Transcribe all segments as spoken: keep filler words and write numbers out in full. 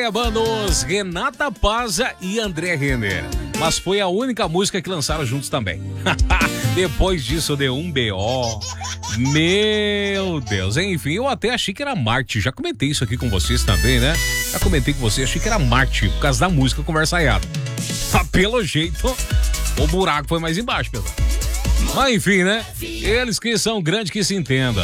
Cuiabanos, Renata Paza e André Renner. Mas foi a única música que lançaram juntos também. Depois disso deu um B O. Meu Deus, enfim, eu até achei que era Marte. Já comentei isso aqui com vocês também, né? Já comentei com vocês, achei que era Marte, por causa da música Conversaiada. Ah, pelo jeito, o buraco foi mais embaixo, pessoal. Mas enfim, né? Eles que são grandes que se entendam.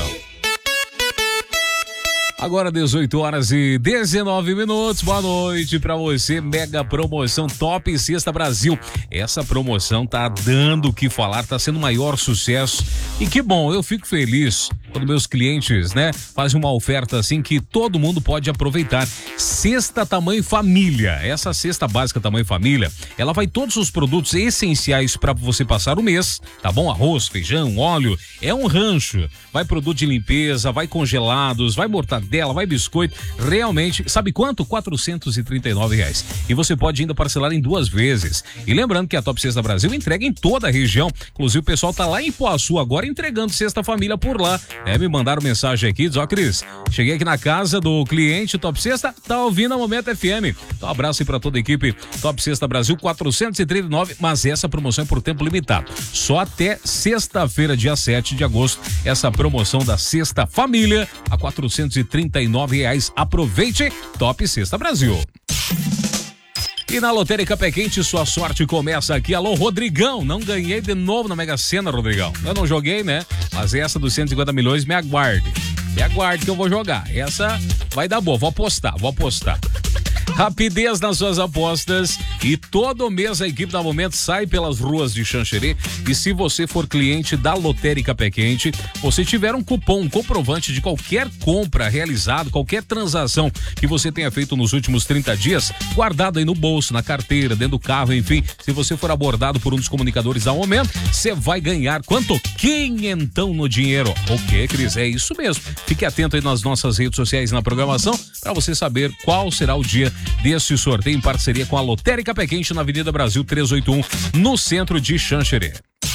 Agora dezoito horas e dezenove minutos, boa noite pra você, mega promoção Top Cesta Brasil. Essa promoção tá dando o que falar, tá sendo o maior sucesso e que bom, eu fico feliz quando meus clientes, né, fazem uma oferta assim que todo mundo pode aproveitar. Cesta tamanho família, essa cesta básica tamanho família, ela vai todos os produtos essenciais para você passar o mês, tá bom? Arroz, feijão, óleo, é um rancho, vai produto de limpeza, vai congelados, vai mortadela, vai biscoito, realmente, sabe quanto? quatrocentos e trinta e nove reais. E você pode ainda parcelar em duas vezes. E lembrando que a Top Cesta Brasil entrega em toda a região, inclusive o pessoal tá lá em Poaçu agora entregando cesta família por lá. É, me mandaram mensagem aqui, diz, ó, Cris, cheguei aqui na casa do cliente Top Cesta, tá ouvindo a Momento F M. Então, um abraço aí pra toda a equipe Top Cesta Brasil, quatrocentos e trinta e nove, mas essa promoção é por tempo limitado. Só até sexta-feira, dia sete de agosto, essa promoção da Cesta Família a quatrocentos e trinta e nove reais. Aproveite, Top Cesta Brasil. E na Lotérica Pé Quente, sua sorte começa aqui. Alô, Rodrigão, não ganhei de novo na Mega Sena, Rodrigão. Eu não joguei, né? Mas essa dos cento e cinquenta milhões, me aguarde. Me aguarde que eu vou jogar. Essa vai dar boa, vou apostar, vou apostar. Rapidez nas suas apostas e todo mês a equipe da Momento sai pelas ruas de Xanxerê e se você for cliente da Lotérica Pé Quente, você tiver um cupom, um comprovante de qualquer compra realizada, qualquer transação que você tenha feito nos últimos trinta dias, guardado aí no bolso, na carteira, dentro do carro, enfim, se você for abordado por um dos comunicadores da Momento, você vai ganhar quanto? Quinhentão no dinheiro. O que, Cris? É isso mesmo. Fique atento aí nas nossas redes sociais e na programação para você saber qual será o dia desse sorteio em parceria com a Lotérica Pé Quente na Avenida Brasil trezentos e oitenta e um, no centro de Xanxerê.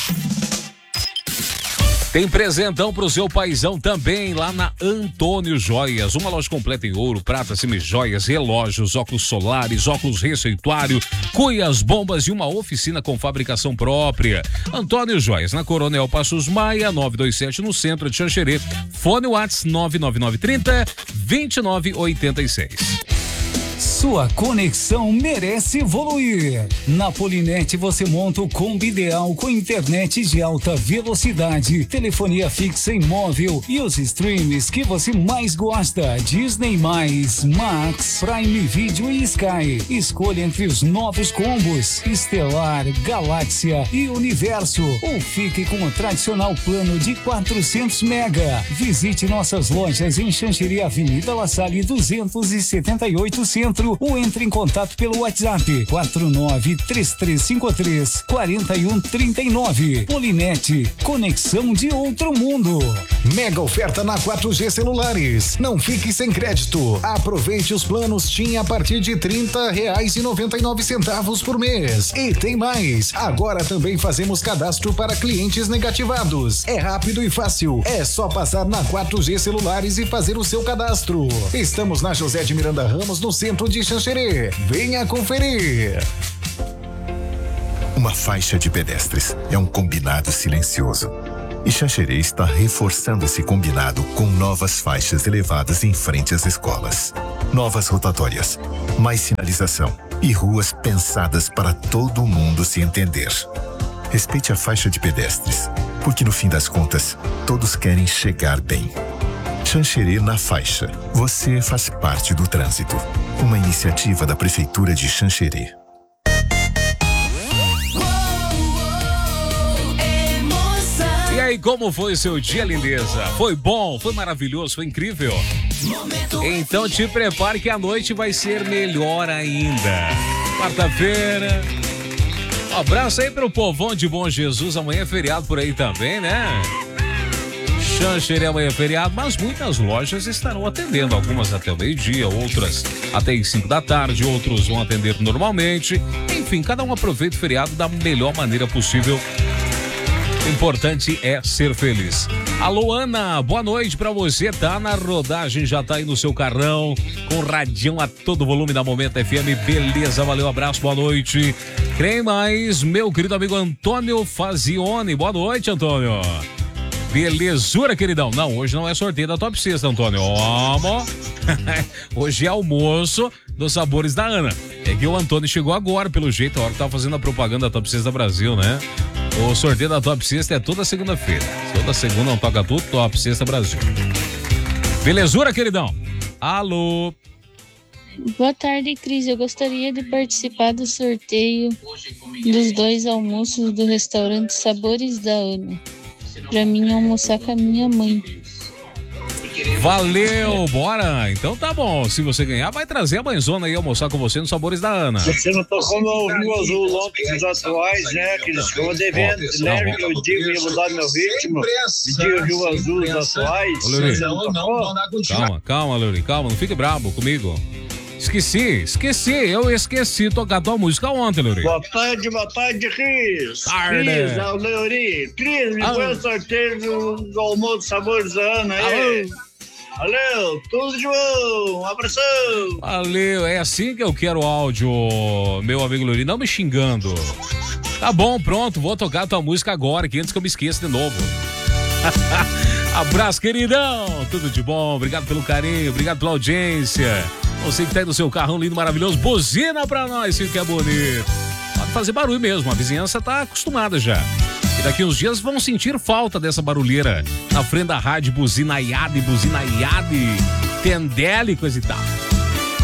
Tem presentão pro seu paizão também lá na Antônio Joias, uma loja completa em ouro, prata, semijoias, relógios, óculos solares, óculos receituário, cuias, bombas e uma oficina com fabricação própria. Antônio Joias, na Coronel Passos Maia, novecentos e vinte e sete, no centro de Xanxerê. Fone WhatsApp nove nove nove três zero, dois nove oito seis. Sua conexão merece evoluir. Na Polinet você monta o combo ideal com internet de alta velocidade, telefonia fixa e móvel e os streams que você mais gosta. Disney mais, Max, Prime Video e Sky. Escolha entre os novos combos Estelar, Galáxia e Universo. Ou fique com o tradicional plano de quatrocentos mega. Visite nossas lojas em Xanxerê, Avenida La Salle duzentos e setenta e oito Centro, ou entre em contato pelo WhatsApp quatro nove três três cinco três quatro um três nove. Polinet, conexão de outro mundo. Mega oferta na quatro G Celulares. Não fique sem crédito. Aproveite os planos TIM a partir de trinta reais e noventa e nove centavos por mês. E tem mais. Agora também fazemos cadastro para clientes negativados. É rápido e fácil. É só passar na quatro G Celulares e fazer o seu cadastro. Estamos na José de Miranda Ramos, no centro de Xanxerê. Venha conferir. Uma faixa de pedestres é um combinado silencioso. E Xanxerê está reforçando esse combinado com novas faixas elevadas em frente às escolas. Novas rotatórias, mais sinalização e ruas pensadas para todo mundo se entender. Respeite a faixa de pedestres, porque no fim das contas, todos querem chegar bem. Xanxerê na faixa. Você faz parte do trânsito. Uma iniciativa da Prefeitura de Xanxerê. E aí, como foi o seu dia, lindeza? Foi bom? Foi maravilhoso? Foi incrível? Então te prepare que a noite vai ser melhor ainda. Quarta-feira. Um abraço aí pro povão de Bom Jesus. Amanhã é feriado por aí também, né? Xanxerê amanhã é feriado, mas muitas lojas estarão atendendo. Algumas até o meio-dia, outras até as cinco da tarde, outros vão atender normalmente. Enfim, cada um aproveita o feriado da melhor maneira possível. O importante é ser feliz. Alô, Ana, boa noite pra você. Tá na rodagem, já tá aí no seu carrão, com radião a todo volume da Momento F M. Beleza, valeu, abraço, boa noite. Quem mais? Meu querido amigo Antônio Fazione. Boa noite, Antônio. Belezura, queridão. Não, hoje não é sorteio da Top Sexta, Antônio. Vamos. Hoje é almoço dos sabores da Ana. É que o Antônio chegou agora, pelo jeito, a hora que tava fazendo a propaganda da Top Sexta Brasil, né? O sorteio da Top Sexta é toda segunda-feira. Toda segunda não toca tudo, Top Sexta Brasil. Belezura, queridão? Alô? Boa tarde, Cris. Eu gostaria de participar do sorteio dos dois almoços do restaurante Sabores da Ana. Pra mim almoçar com a minha mãe. Valeu, bora. Então tá bom. Se você ganhar, vai trazer a mãezona aí almoçar com você nos Sabores da Ana. Você não tocou no Rio Azul ontem, os atuais, né? Que eles ficam devendo. Lembra que eu digo que ia mudar meu ritmo? Pedir o Rio Azul, os atuais. Ô, Luri. Calma, calma, Luri. Calma, não fique brabo comigo. Esqueci, esqueci, eu esqueci de tocar tua música ontem, Luri. Boa tarde, boa tarde, Cris. Tarde. Cris, é o Luri. Cris, me põe o sorteio do, do almoço Sabores da Ana aí. Valeu, tudo de bom, um abração. Valeu, é assim que eu quero o áudio, meu amigo Luri, não me xingando. Tá bom, pronto, vou tocar tua música agora, que antes que eu me esqueça de novo. Abraço, queridão, tudo de bom, obrigado pelo carinho, obrigado pela audiência. Você que tá aí no seu carrão lindo, maravilhoso, buzina pra nós, filho, que é bonito. Pode fazer barulho mesmo, a vizinhança tá acostumada já. E daqui uns dias vão sentir falta dessa barulheira na frente da rádio, buzina iade, buzina iade, tendele, coisa e tal.